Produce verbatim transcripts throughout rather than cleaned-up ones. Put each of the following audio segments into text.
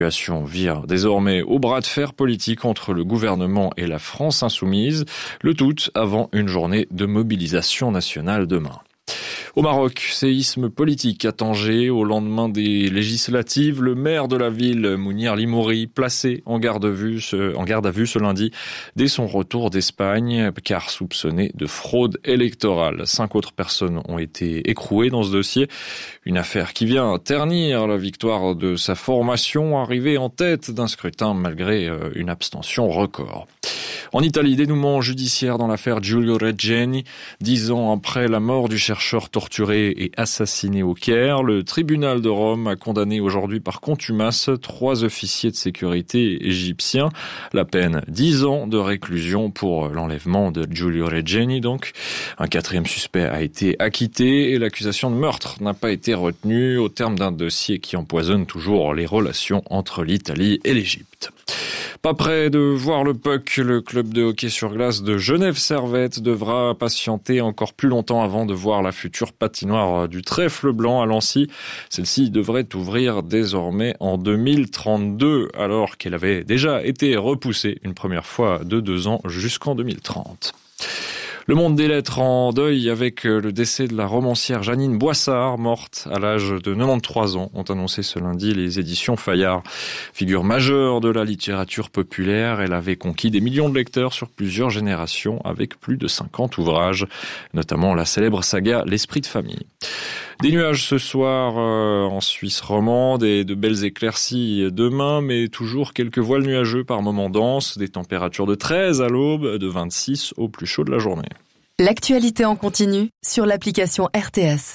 La situation vire désormais au bras de fer politique entre le gouvernement et la France insoumise, le tout avant une journée de mobilisation nationale demain. Au Maroc, séisme politique à Tanger au lendemain des législatives. Le maire de la ville, Mounir Limouri, placé en garde à vue ce, en garde à vue ce lundi dès son retour d'Espagne, car soupçonné de fraude électorale. Cinq autres personnes ont été écrouées dans ce dossier. Une affaire qui vient ternir la victoire de sa formation, arrivée en tête d'un scrutin malgré une abstention record. En Italie, dénouement judiciaire dans l'affaire Giulio Regeni. Dix ans après la mort du chercheur torturé et assassiné au Caire, le tribunal de Rome a condamné aujourd'hui par contumace trois officiers de sécurité égyptiens. La peine, dix ans de réclusion pour l'enlèvement de Giulio Regeni. Donc, un quatrième suspect a été acquitté et l'accusation de meurtre n'a pas été retenue au terme d'un dossier qui empoisonne toujours les relations entre l'Italie et l'Égypte. Pas prêt de voir le puck, le club de hockey sur glace de Genève Servette devra patienter encore plus longtemps avant de voir la future patinoire du Trèfle Blanc à Lancy. Celle-ci devrait ouvrir désormais en deux mille trente-deux, alors qu'elle avait déjà été repoussée une première fois de deux ans jusqu'en deux mille trente. Le monde des lettres en deuil avec le décès de la romancière Jeannine Boissard, morte à l'âge de quatre-vingt-treize ans, ont annoncé ce lundi les éditions Fayard. Figure majeure de la littérature populaire, elle avait conquis des millions de lecteurs sur plusieurs générations avec plus de cinquante ouvrages, notamment la célèbre saga L'Esprit de famille. Des nuages ce soir euh, en Suisse romande et de belles éclaircies demain, mais toujours quelques voiles nuageux par moments denses, des températures de treize à l'aube, de vingt-six au plus chaud de la journée. L'actualité en continu sur l'application R T S.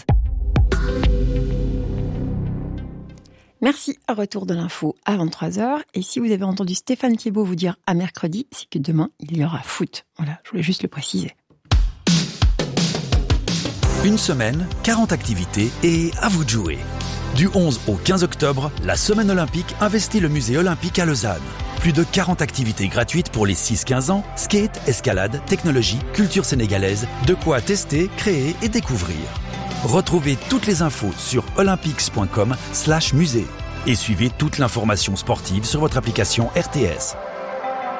Merci, retour de l'info à vingt-trois heures. Et si vous avez entendu Stéphane Thiebaud vous dire à mercredi, c'est que demain, il y aura foot. Voilà, je voulais juste le préciser. Une semaine, quarante activités et à vous de jouer. Du onze au quinze octobre, la Semaine olympique investit le musée olympique à Lausanne. Plus de quarante activités gratuites pour les six quinze ans, skate, escalade, technologie, culture sénégalaise, de quoi tester, créer et découvrir. Retrouvez toutes les infos sur olympics point com slash musée et suivez toute l'information sportive sur votre application R T S.